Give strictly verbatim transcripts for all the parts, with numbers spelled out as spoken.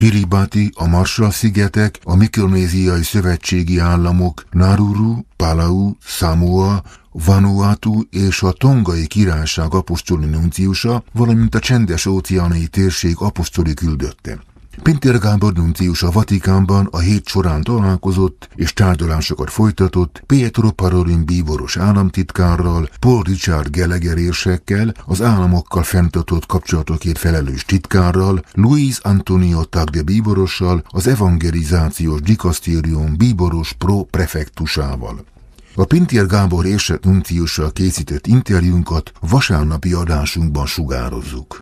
Kiribati, a Marshall-szigetek, a Mikronéziai Szövetségi Államok, Nauru, Palau, Samoa, Vanuatu és a Tongai Királyság apostoli nunciusa, valamint a csendes-óceáni térség apostoli küldötte. Pintér Gábor nuncius a Vatikánban a hét során találkozott és tárgyalásokat folytatott Pietro Parolin bíboros államtitkárral, Paul Richard Gallagher érsekkel, az államokkal fenntartott kapcsolatokért felelős titkárral, Luis Antonio Tagle bíborossal, az evangelizációs dikasztérium bíboros pro-prefektusával. A Pintér Gábor érsek nunciussal készített interjúnkat vasárnapi adásunkban sugározzuk.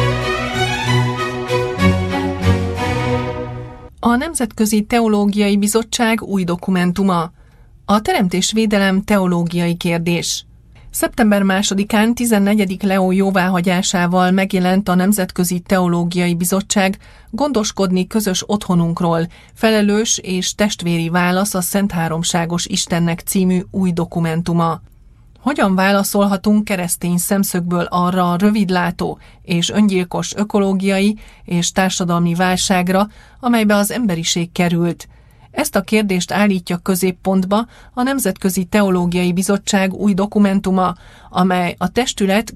A Nemzetközi Teológiai Bizottság új dokumentuma. A teremtésvédelem teológiai kérdés. szeptember másodikán tizennegyedik Leó jóváhagyásával megjelent a Nemzetközi Teológiai Bizottság Gondoskodni közös otthonunkról, felelős és testvéri válasz a Szent Háromságos Istennek című új dokumentuma. Hogyan válaszolhatunk keresztény szemszögből arra a rövidlátó és öngyilkos ökológiai és társadalmi válságra, amelybe az emberiség került? Ezt a kérdést állítja középpontba a Nemzetközi Teológiai Bizottság új dokumentuma, amely a testület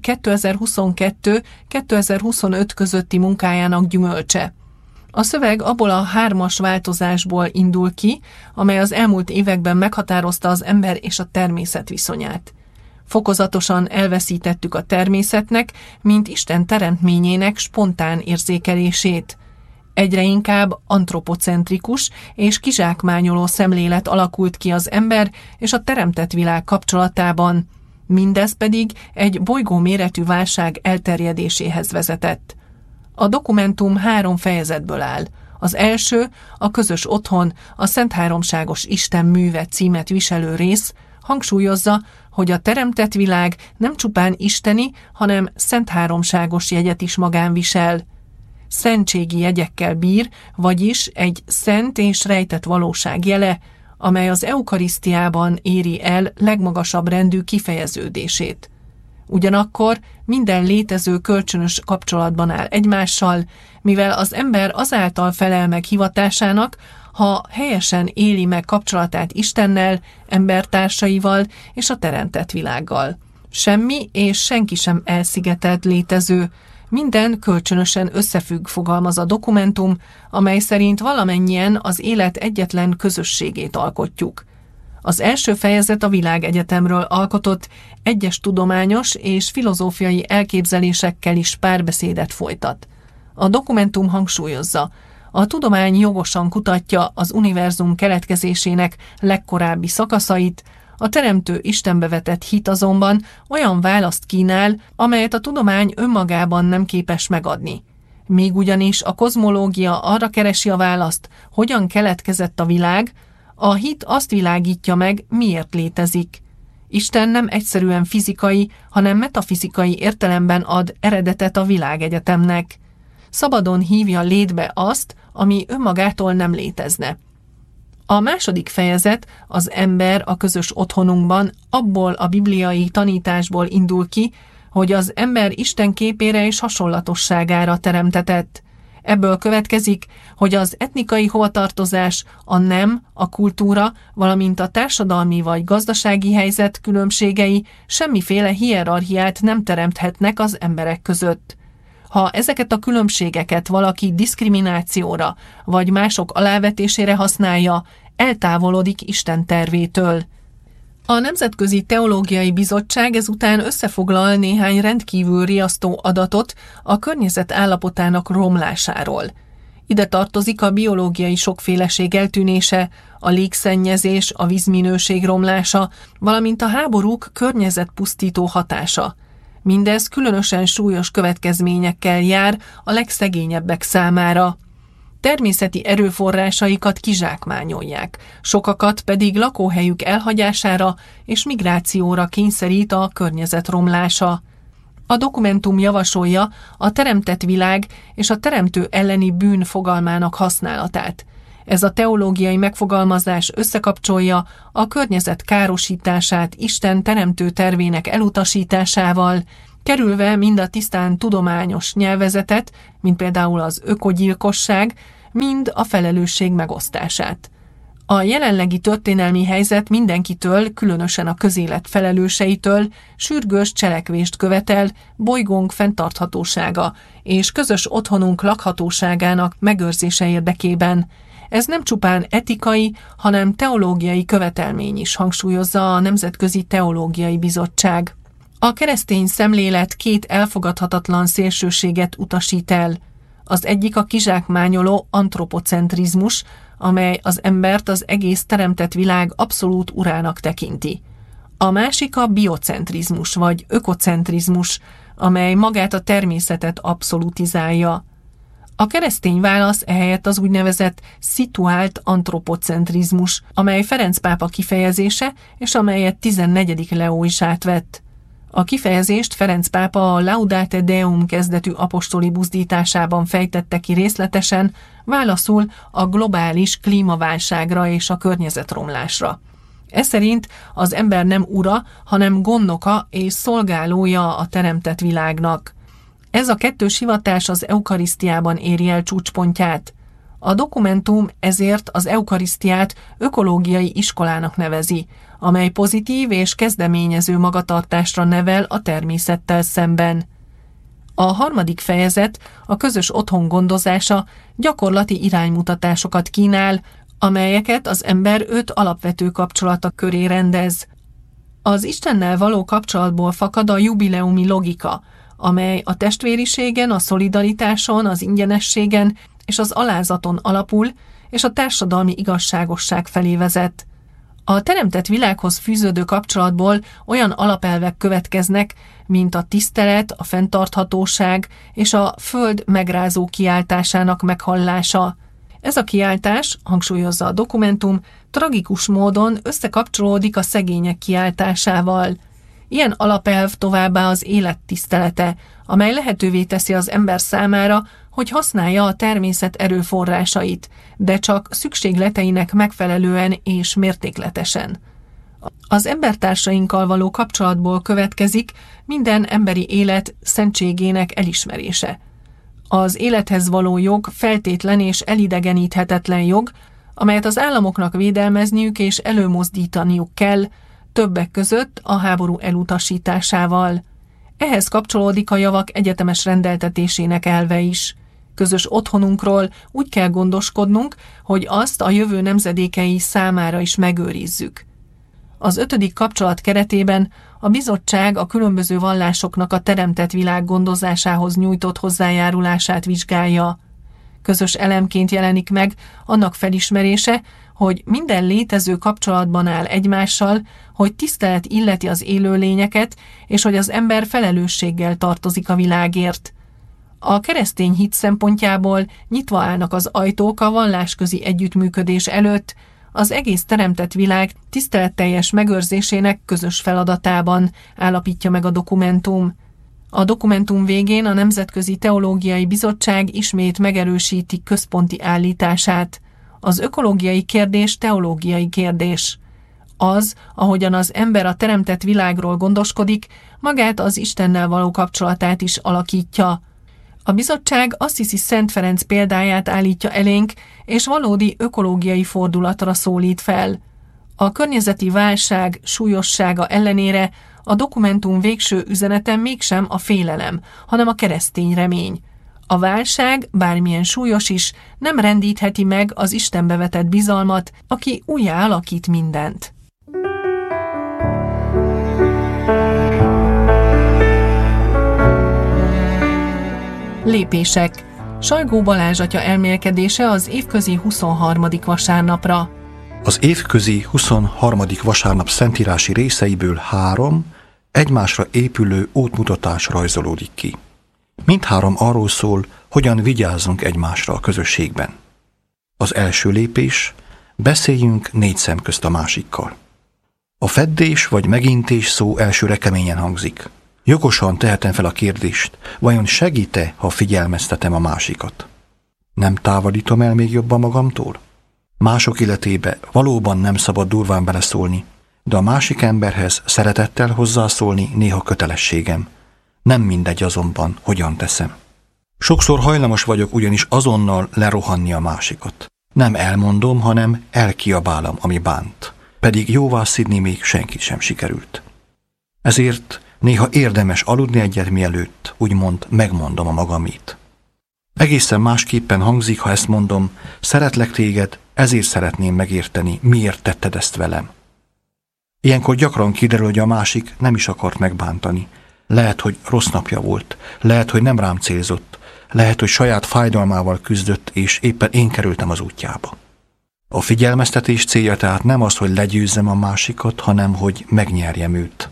kétezer-huszonkettő-kétezer-huszonöt közötti munkájának gyümölcse. A szöveg abból a hármas változásból indul ki, amely az elmúlt években meghatározta az ember és a természet viszonyát. Fokozatosan elveszítettük a természetnek, mint Isten teremtményének spontán érzékelését. Egyre inkább antropocentrikus és kizsákmányoló szemlélet alakult ki az ember és a teremtett világ kapcsolatában, mindez pedig egy bolygóméretű válság elterjedéséhez vezetett. A dokumentum három fejezetből áll. Az első, a közös otthon, a Szent Háromságos Isten műve címet viselő rész hangsúlyozza, hogy a teremtett világ nem csupán isteni, hanem szent háromságos jegyet is magán visel. Szentségi jegyekkel bír, vagyis egy szent és rejtett valóság jele, amely az eukarisztiában éri el legmagasabb rendű kifejeződését. Ugyanakkor minden létező kölcsönös kapcsolatban áll egymással, mivel az ember azáltal felel meg hivatásának, ha helyesen éli meg kapcsolatát Istennel, embertársaival és a teremtett világgal. Semmi és senki sem elszigetelt létező, minden kölcsönösen összefügg, fogalmaz a dokumentum, amely szerint valamennyien az élet egyetlen közösségét alkotjuk. Az első fejezet a világegyetemről alkotott, egyes tudományos és filozófiai elképzelésekkel is párbeszédet folytat. A dokumentum hangsúlyozza, a tudomány jogosan kutatja az univerzum keletkezésének legkorábbi szakaszait, a teremtő Istenbe vetett hit azonban olyan választ kínál, amelyet a tudomány önmagában nem képes megadni. Míg ugyanis a kozmológia arra keresi a választ, hogyan keletkezett a világ, a hit azt világítja meg, miért létezik. Isten nem egyszerűen fizikai, hanem metafizikai értelemben ad eredetet a világegyetemnek. Szabadon hívja létbe azt, ami önmagától nem létezne. A második fejezet, az ember a közös otthonunkban, abból a bibliai tanításból indul ki, hogy az ember Isten képére és hasonlatosságára teremtetett. Ebből következik, hogy az etnikai hovatartozás, a nem, a kultúra, valamint a társadalmi vagy gazdasági helyzet különbségei semmiféle hierarchiát nem teremthetnek az emberek között. Ha ezeket a különbségeket valaki diszkriminációra vagy mások alávetésére használja, eltávolodik Isten tervétől. A Nemzetközi Teológiai Bizottság ezután összefoglal néhány rendkívül riasztó adatot a környezet állapotának romlásáról. Ide tartozik a biológiai sokféleség eltűnése, a légszennyezés, a vízminőség romlása, valamint a háborúk környezetpusztító hatása. Mindez különösen súlyos következményekkel jár a legszegényebbek számára. Természeti erőforrásaikat kizsákmányolják, sokakat pedig lakóhelyük elhagyására és migrációra kényszerít a környezet romlása. A dokumentum javasolja a teremtett világ és a teremtő elleni bűn fogalmának használatát. Ez a teológiai megfogalmazás összekapcsolja a környezet károsítását Isten teremtő tervének elutasításával, kerülve mind a tisztán tudományos nyelvezetet, mint például az ökogyilkosság, mind a felelősség megosztását. A jelenlegi történelmi helyzet mindenkitől, különösen a közélet felelőseitől sürgős cselekvést követel bolygónk fenntarthatósága és közös otthonunk lakhatóságának megőrzése érdekében. Ez nem csupán etikai, hanem teológiai követelmény is, hangsúlyozza a Nemzetközi Teológiai Bizottság. A keresztény szemlélet két elfogadhatatlan szélsőséget utasít el. Az egyik a kizsákmányoló antropocentrizmus, amely az embert az egész teremtett világ abszolút urának tekinti. A másik a biocentrizmus vagy ökocentrizmus, amely magát a természetet abszolutizálja. A keresztény válasz ehelyett az úgynevezett szituált antropocentrizmus, amely Ferenc pápa kifejezése, és amelyet tizennegyedik Leó is átvett. A kifejezést Ferenc pápa a Laudate Deum kezdetű apostoli buzdításában fejtette ki részletesen, válaszul a globális klímaválságra és a környezetromlásra. Ez szerint az ember nem ura, hanem gondnoka és szolgálója a teremtett világnak. Ez a kettős hivatás az eukarisztiában éri el csúcspontját. A dokumentum ezért az eukarisztiát ökológiai iskolának nevezi, amely pozitív és kezdeményező magatartásra nevel a természettel szemben. A harmadik fejezet, a közös otthon gondozása gyakorlati iránymutatásokat kínál, amelyeket az ember öt alapvető kapcsolata köré rendez. Az Istennel való kapcsolatból fakad a jubileumi logika, amely a testvériségen, a szolidaritáson, az ingyenességen és az alázaton alapul, és a társadalmi igazságosság felé vezet. A teremtett világhoz fűződő kapcsolatból olyan alapelvek következnek, mint a tisztelet, a fenntarthatóság és a föld megrázó kiáltásának meghallása. Ez a kiáltás, hangsúlyozza a dokumentum, tragikus módon összekapcsolódik a szegények kiáltásával. Ilyen alapelv továbbá az élet tisztelete, amely lehetővé teszi az ember számára, hogy használja a természet erőforrásait, de csak szükségleteinek megfelelően és mértékletesen. Az embertársainkkal való kapcsolatból következik minden emberi élet szentségének elismerése. Az élethez való jog feltétlen és elidegeníthetetlen jog, amelyet az államoknak védelmezniük és előmozdítaniuk kell, többek között a háború elutasításával. Ehhez kapcsolódik a javak egyetemes rendeltetésének elve is. Közös otthonunkról úgy kell gondoskodnunk, hogy azt a jövő nemzedékei számára is megőrizzük. Az ötödik kapcsolat keretében a bizottság a különböző vallásoknak a teremtett világ gondozásához nyújtott hozzájárulását vizsgálja. Közös elemként jelenik meg annak felismerése, hogy minden létező kapcsolatban áll egymással, hogy tisztelet illeti az élőlényeket, és hogy az ember felelősséggel tartozik a világért. A keresztény hit szempontjából nyitva állnak az ajtók a vallásközi együttműködés előtt, az egész teremtett világ tiszteletteljes megőrzésének közös feladatában, állapítja meg a dokumentum. A dokumentum végén a Nemzetközi Teológiai Bizottság ismét megerősíti központi állítását. Az ökológiai kérdés teológiai kérdés. Az, ahogyan az ember a teremtett világról gondoskodik, magát az Istennel való kapcsolatát is alakítja. A bizottság Assisi Szent Ferenc példáját állítja elénk, és valódi ökológiai fordulatra szólít fel. A környezeti válság súlyossága ellenére a dokumentum végső üzenete mégsem a félelem, hanem a keresztény remény. A válság, bármilyen súlyos is, nem rendítheti meg az Istenbe vetett bizalmat, aki újjá alakít mindent. Lépések. Sajgó Balázs atya elmélkedése az évközi huszonharmadik vasárnapra. Az évközi huszonharmadik vasárnap szentírási részeiből három egymásra épülő útmutatás rajzolódik ki. Mindhárom arról szól, hogyan vigyázzunk egymásra a közösségben. Az első lépés, beszéljünk négy szem közt a másikkal. A feddés vagy megintés szó elsőre keményen hangzik. Jogosan tehetem fel a kérdést, vajon segít-e, ha figyelmeztetem a másikat? Nem távolítom el még jobban magamtól? Mások életébe valóban nem szabad durván beleszólni, de a másik emberhez szeretettel hozzászólni néha kötelességem. Nem mindegy azonban, hogyan teszem. Sokszor hajlamos vagyok ugyanis azonnal lerohanni a másikat. Nem elmondom, hanem elkiabálom, ami bánt. Pedig jóvá szidni még senkit sem sikerült. Ezért néha érdemes aludni egyet, mielőtt úgymond megmondom a magamét. Egészen másképpen hangzik, ha ezt mondom, szeretlek téged, ezért szeretném megérteni, miért tetted ezt velem. Ilyenkor gyakran kiderül, hogy a másik nem is akart megbántani. Lehet, hogy rossz napja volt, lehet, hogy nem rám célzott, lehet, hogy saját fájdalmával küzdött, és éppen én kerültem az útjába. A figyelmeztetés célja tehát nem az, hogy legyőzzem a másikat, hanem hogy megnyerjem őt.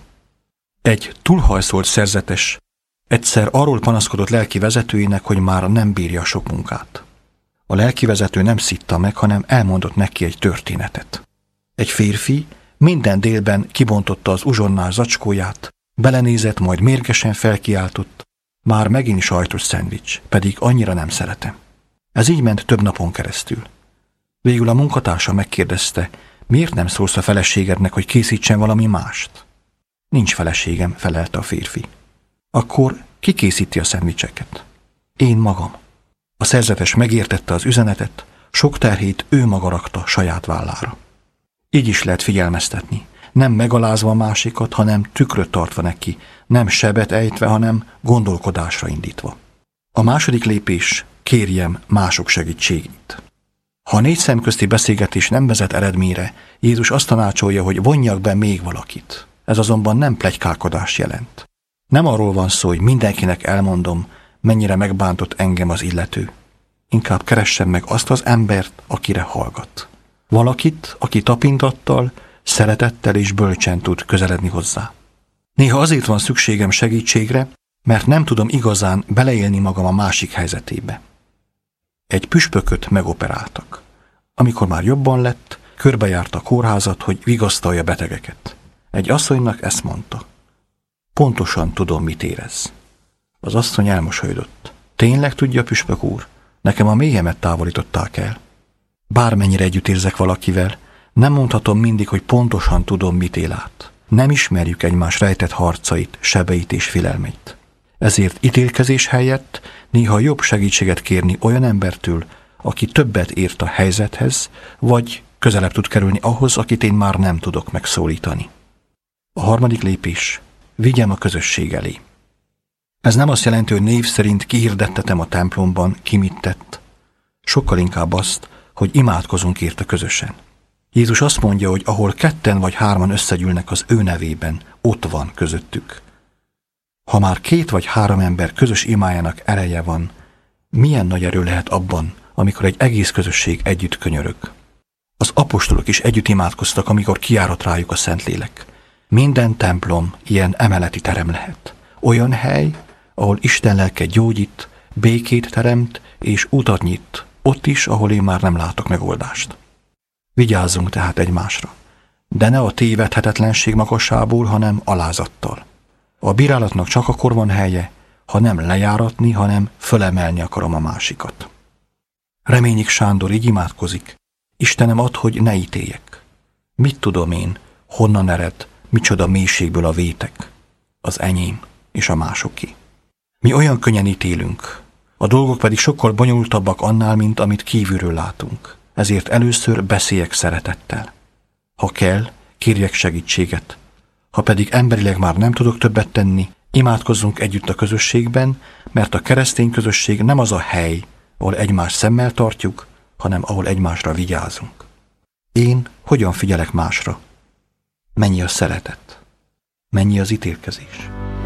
Egy túlhajszolt szerzetes egyszer arról panaszkodott lelki vezetőjének, hogy már nem bírja sok munkát. A lelki vezető nem szitta meg, hanem elmondott neki egy történetet. Egy férfi minden délben kibontotta az uzsonnás zacskóját, belenézett, majd mérgesen felkiáltott, már megint sajtos szendvics, pedig annyira nem szeretem. Ez így ment több napon keresztül. Végül a munkatársa megkérdezte, miért nem szólsz a feleségednek, hogy készítsen valami mást? Nincs feleségem, felelte a férfi. Akkor ki készíti a szendvicseket? Én magam. A szerzetes megértette az üzenetet, sok terhét ő maga rakta saját vállára. Így is lehet figyelmeztetni, nem megalázva a másikat, hanem tükröt tartva neki, nem sebet ejtve, hanem gondolkodásra indítva. A második lépés, kérjem mások segítségét. Ha a négy szemközti beszélgetés nem vezet eredményre, Jézus azt tanácsolja, hogy vonjak be még valakit. Ez azonban nem pletykálkodást jelent. Nem arról van szó, hogy mindenkinek elmondom, mennyire megbántott engem az illető. Inkább keressem meg azt az embert, akire hallgat. Valakit, aki tapintattal, szeretettel és bölcsen tud közeledni hozzá. Néha azért van szükségem segítségre, mert nem tudom igazán beleélni magam a másik helyzetébe. Egy püspököt megoperáltak. Amikor már jobban lett, körbejárta a kórházat, hogy vigasztalja betegeket. Egy asszonynak ezt mondta. Pontosan tudom, mit érez. Az asszony elmosolyodott. Tényleg tudja, püspök úr? Nekem a mélyemet távolították el. Bármennyire együtt érzek valakivel, nem mondhatom mindig, hogy pontosan tudom, mit él át. Nem ismerjük egymás rejtett harcait, sebeit és félelmeit. Ezért ítélkezés helyett néha jobb segítséget kérni olyan embertől, aki többet ért a helyzethez, vagy közelebb tud kerülni ahhoz, akit én már nem tudok megszólítani. A harmadik lépés, vigyem a közösség elé. Ez nem azt jelenti, hogy név szerint kihirdettetem a templomban, ki mit tett. Sokkal inkább azt, hogy imádkozunk érte közösen. Jézus azt mondja, hogy ahol ketten vagy hárman összegyűlnek az ő nevében, ott van közöttük. Ha már két vagy három ember közös imájának ereje van, milyen nagy erő lehet abban, amikor egy egész közösség együtt könyörög. Az apostolok is együtt imádkoztak, amikor kiárott rájuk a Szentlélek. Minden templom ilyen emeleti terem lehet. Olyan hely, ahol Isten lelke gyógyít, békét teremt és utat nyit, ott is, ahol én már nem látok megoldást. Vigyázzunk tehát egymásra, de ne a tévedhetetlenség magasából, hanem alázattal. A bírálatnak csak akkor van helye, ha nem lejáratni, hanem fölemelni akarom a másikat. Reményik Sándor így imádkozik. Istenem, add, hogy ne ítéljek. Mit tudom én, honnan ered, micsoda mélységből a vétek? Az enyém és a másoké. Mi olyan könnyen ítélünk, a dolgok pedig sokkal bonyolultabbak annál, mint amit kívülről látunk. Ezért először beszéljek szeretettel. Ha kell, kérjek segítséget. Ha pedig emberileg már nem tudok többet tenni, imádkozzunk együtt a közösségben, mert a keresztény közösség nem az a hely, ahol egymást szemmel tartjuk, hanem ahol egymásra vigyázunk. Én hogyan figyelek másra? Mennyi a szeretet? Mennyi az ítélkezés?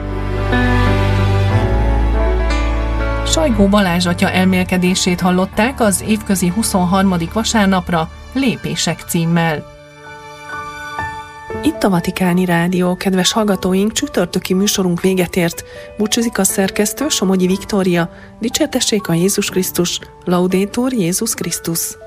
Sajgó Balázs atya elmélkedését hallották az évközi huszonharmadik vasárnapra Lépések címmel. Itt a Vatikáni Rádió, kedves hallgatóink, csütörtöki műsorunk véget ért. Búcsúzik a szerkesztő, Somogyi Viktória. Dicsértessék a Jézus Krisztus, Laudetur Jézus Krisztus.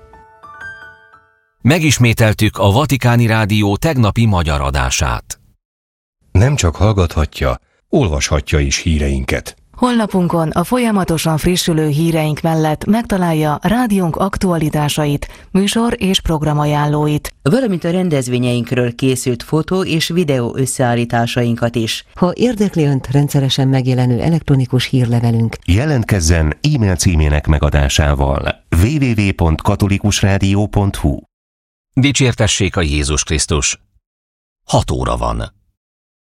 Megismételtük a Vatikáni Rádió tegnapi magyar adását. Nem csak hallgathatja, olvashatja is híreinket. Honlapunkon a folyamatosan frissülő híreink mellett megtalálja rádiónk aktualitásait, műsor és programajánlóit, valamint a rendezvényeinkről készült fotó és videó összeállításainkat is. Ha érdekli Önt rendszeresen megjelenő elektronikus hírlevelünk, jelentkezzen e-mail címének megadásával double-u double-u double-u pont katolikusrádió pont hu. Dicsértessék a Jézus Krisztus! Hat óra van.